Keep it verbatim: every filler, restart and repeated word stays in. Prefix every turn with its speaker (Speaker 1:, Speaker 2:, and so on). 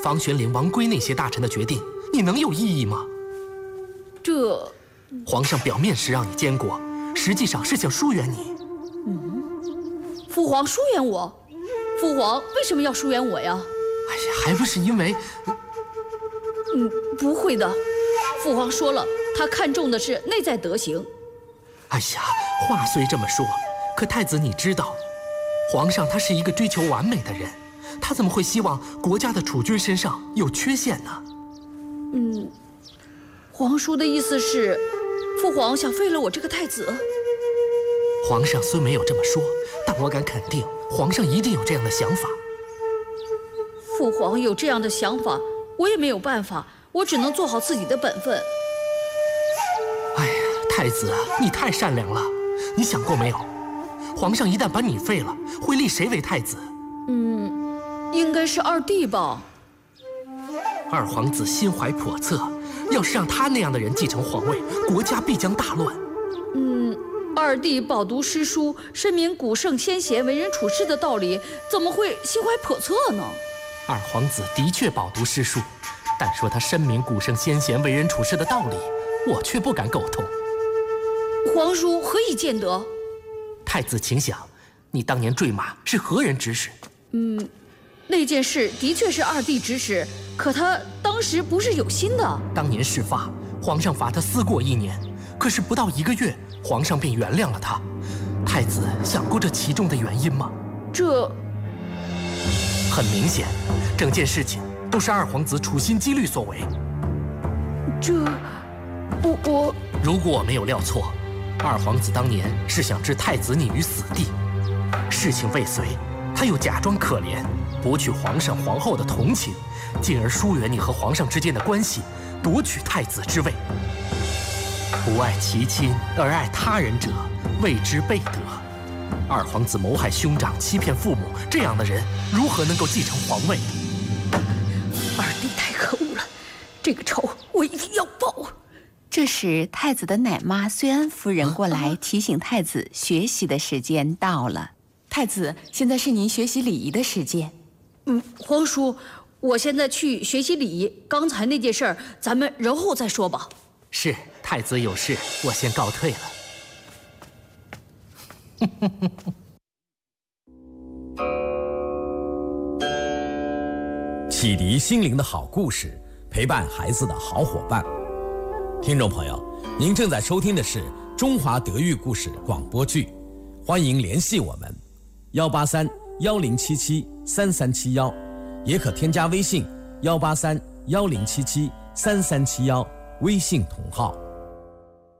Speaker 1: 房玄龄、王圭那些大臣的决定，你能有异议吗？
Speaker 2: 这，
Speaker 1: 皇上表面是让你监国，实际上是想疏远你。
Speaker 2: 嗯，父皇疏远我？父皇为什么要疏远我呀？
Speaker 1: 哎呀，还不是因为……
Speaker 2: 嗯，不会的。父皇说了，他看重的是内在德行。
Speaker 1: 哎呀，话虽这么说，可太子你知道，皇上他是一个追求完美的人，他怎么会希望国家的储君身上有缺陷呢？
Speaker 2: 嗯，皇叔的意思是，父皇想废了我这个太子？
Speaker 1: 皇上虽没有这么说，但我敢肯定，皇上一定有这样的想法。
Speaker 2: 父皇有这样的想法，我也没有办法，我只能做好自己的本分。
Speaker 1: 哎呀，太子，你太善良了，你想过没有？皇上一旦把你废了，会立谁为太子？
Speaker 2: 嗯，应该是二弟吧。
Speaker 1: 二皇子心怀叵测，要是让他那样的人继承皇位，国家必将大乱。
Speaker 2: 嗯，二弟饱读诗书，深明古圣先贤为人处事的道理，怎么会心怀叵测呢？
Speaker 1: 二皇子的确饱读诗书，但说他深明古圣先贤为人处事的道理，我却不敢苟同。
Speaker 2: 皇叔何以见得？
Speaker 1: 太子请想，你当年坠马是何人指使？
Speaker 2: 嗯，那件事的确是二弟指使，可他当时不是有心的。
Speaker 1: 当年事发，皇上罚他思过一年，可是不到一个月，皇上便原谅了他。太子想过这其中的原因吗？
Speaker 2: 这
Speaker 1: 很明显，整件事情都是二皇子处心积虑所为。
Speaker 2: 这，我我，
Speaker 1: 如果我没有料错，二皇子当年是想置太子你于死地，事情未遂，他又假装可怜，博取皇上皇后的同情，进而疏远你和皇上之间的关系，夺取太子之位。不爱其亲而爱他人者，谓之悖德。二皇子谋害兄长，欺骗父母，这样的人如何能够继承皇位？
Speaker 2: 二弟太可恶了，这个仇我一定要报。
Speaker 3: 这时，太子的奶妈虽安夫人过来提醒太子，学习的时间到了。
Speaker 4: 太子，现在是您学习礼仪的时间。
Speaker 2: 嗯，皇叔，我现在去学习礼仪，刚才那件事儿，咱们然后再说吧。
Speaker 1: 是，太子有事，我先告退了。
Speaker 5: 启迪心灵的好故事，陪伴孩子的好伙伴。听众朋友，您正在收听的是中华德育故事广播剧，欢迎联系我们幺八三幺零七七三三七幺，也可添加微信幺八三幺零七七三三七幺微信同号。